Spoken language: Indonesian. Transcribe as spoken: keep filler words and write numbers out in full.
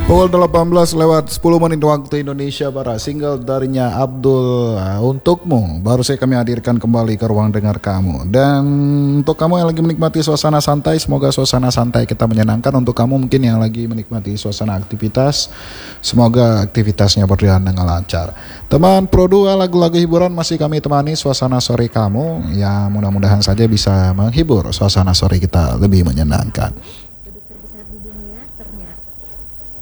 Pukul delapan belas lewat sepuluh menit waktu Indonesia Barat. Single darinya Abdul uh, untukmu baru saya kami hadirkan kembali ke ruang dengar kamu. Dan untuk kamu yang lagi menikmati suasana santai, semoga suasana santai kita menyenangkan. Untuk kamu mungkin yang lagi menikmati suasana aktivitas, semoga aktivitasnya berjalan dengan lancar. Teman Pro dua, lagu-lagu hiburan masih kami temani suasana sore kamu, ya mudah-mudahan saja bisa menghibur suasana sore kita lebih menyenangkan.